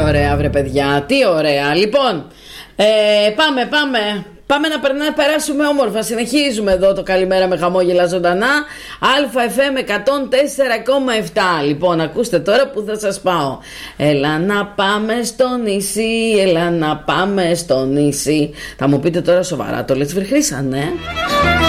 ωραία βρε παιδιά, τι ωραία. Λοιπόν, πάμε να περάσουμε όμορφα. Συνεχίζουμε εδώ το καλημέρα με χαμόγελα ζωντανά. ΑΦΜ 104,7. Λοιπόν, ακούστε τώρα που θα σας πάω. Έλα να πάμε στο νησί, έλα να πάμε στο νησί. Θα μου πείτε τώρα σοβαρά, το λες βρε Χρύσα, ναι?